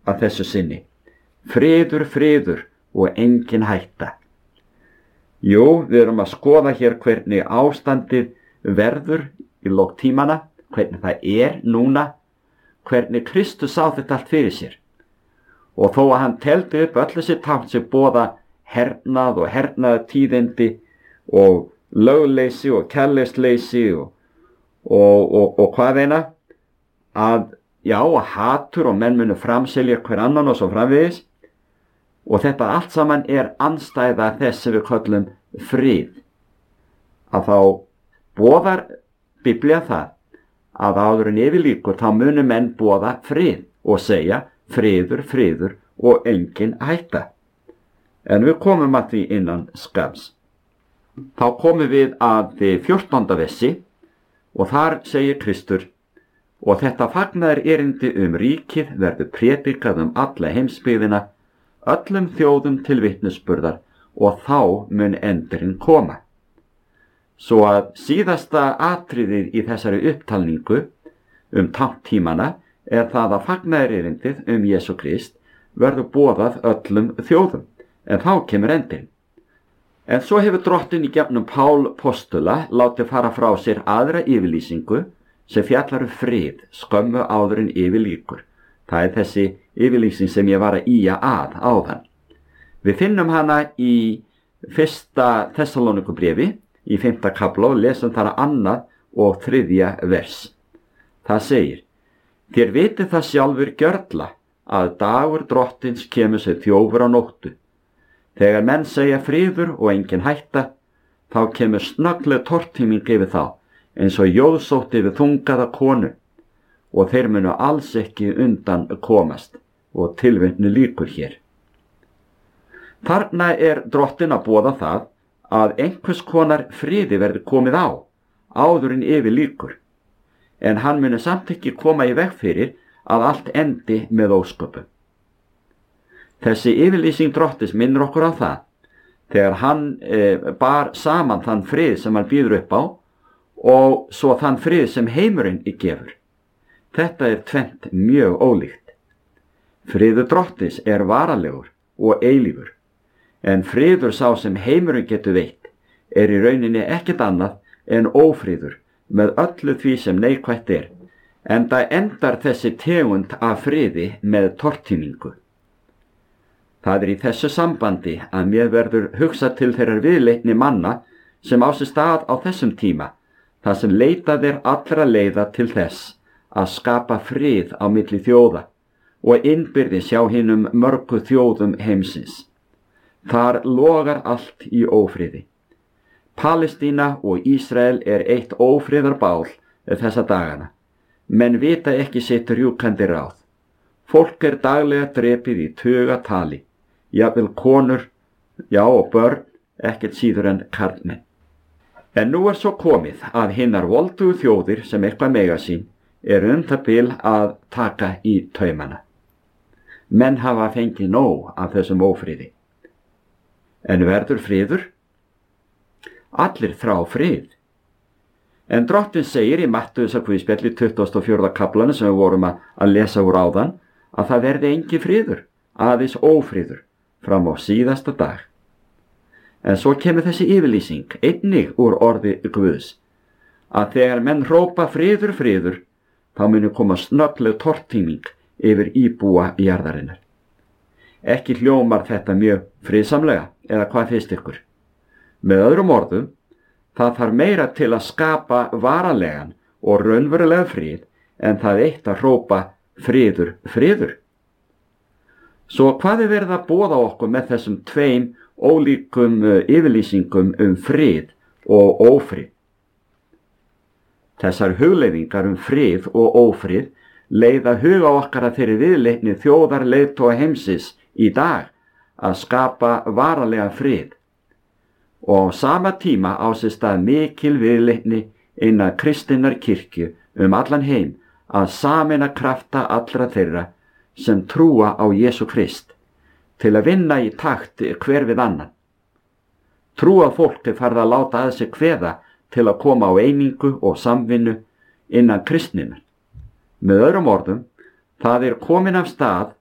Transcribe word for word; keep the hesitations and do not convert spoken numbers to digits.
að þessu sinni. Friður, friður og engin hætta. Jú, við erum að skoða hér hvernig ástandið verður í lok tímana, hvernig það er núna, hvernig Kristus sá þetta allt fyrir sér. Og þó að hann teldi upp öll þessi tákn sem boða hernað og hernaðartíðindi og lögleysi og kærleiksleysi og, og, og, og hvað eina, að já, hatur og menn munu framselja hver annan og svo framvegis, og þetta allt saman er andstæða þess sem við köllum frið. Að þá boðar Biblía það að áður en yfir lýkur þá munu menn boða frið og segja friður, friður og engin hætta. En við komum að því innan skamms. Þá komum við að fjórtánda versi og þar segir Kristur: og þetta fagnaðar erindi um ríkið verður prédikað um alla heimsbyggðina, öllum þjóðum til vitnisburðar, og þá mun endurinn koma. Svo að síðasta atriðið í þessari upptalningu um tákntímana er það að fagnaðarerindið um Jesú Krist verður boðað öllum þjóðum, en þá kemur endurinn. En svo hefur Drottinn í gegnum Pál postula látið fara frá sér aðra yfirlýsingu sem fjallar um frið skömmu áður en yfir lýkur. Það er þessi yfirlýsing sem ég var að ýja að áðan. Við finnum hana í fyrsta Þessalónikubréfi, í fimmta kafla, og lesum þar annað og þriðja vers. Það segir: þér vitið það sjálfur gjörla að dagur Drottins kemur sem þjófur á nóttu. Þegar menn segja friður og engin hætta, þá kemur snöggleg tortíming yfir þá, eins og jóðsótt yfir þungaða konu, og þeir munu alls ekki undan komast. Og tilvitnun lýkur hér. Þarna er Drottinn að boða það að einhvers konar friði verður komið á, áður en yfir lýkur, en hann muni samt ekki koma í veg fyrir að allt endi með ósköpum. Þessi yfirlýsing Drottins minnir okkur á það, þegar hann e, bar saman þann frið sem hann býður upp á, og svo þann frið sem heimurinn gefur. Þetta er tvennt mjög ólíkt. Friður Drottins er varalegur og eilífur, en friður sá sem heimurinn getur veitt er í rauninni ekkert annað en ófriður með öllu því sem neikvætt er, enda endar þessi tegund af friði með tortímingu. Það er í þessu sambandi að mér verður hugsað til þeirrar viðleitni manna sem á sér stað á þessum tíma, þar sem leitað er allra leiða til þess að skapa frið á milli þjóða og innbyrðis hjá hinum mörgu þjóðum heimsins. Þar logar allt í ófriði. Palestína og Ísrael er eitt ófriðarbál þessa dagana. Menn vita ekki sitt rjúkandi ráð. Fólk er daglega drepið í tugatali, jafnvel konur, já og börn, ekkert síður en karlmenn. En nú er svo komið að hinnar voldugu þjóðir sem eitthvað mega sín er um það bil að taka í taumana. Menn hafa fengið nóg af þessum ófriði. En verður friður? Allir þrá frið. En Drottinn segir í Mattheusarguðspjalli tuttugasta og fjórða kaflanum sem við vorum að, að lesa úr áðan, að það verði engin friður, aðeins ófriður, fram á síðasta dag. En svo kemur þessi yfirlýsing einnig úr orði Guðs, að þegar menn hrópa friður, friður, þá muni koma snöggleg tortíming yfir íbúa jarðarinnar. Ekki hljómar þetta mjög friðsamlega, eða hvað finnst ykkur? Með öðrum orðum, það þarf meira til að skapa varalegan og raunverulega frið en það eitt að hrópa friður, friður. Svo hvað er verið að boða okkur með þessum tveim ólíkum yfirlýsingum um frið og ófrið? Þessar hugleiðingar um frið og ófrið leiða huga okkar að þeirri viðleitni þjóðar leiðtoga heimsins í dag að skapa varalega frið. Og á sama tíma á sér stað mikil viðleitni innan kristinnar kirkju um allan heim að sameina krafta allra þeirra sem trúa á Jesú Krist til að vinna í takt hver við annan. Trúa fólk er farið að láta að sig kveða til að koma á einingu og samvinnu innan kristninnar. Með öðrum orðum, það er komin af stað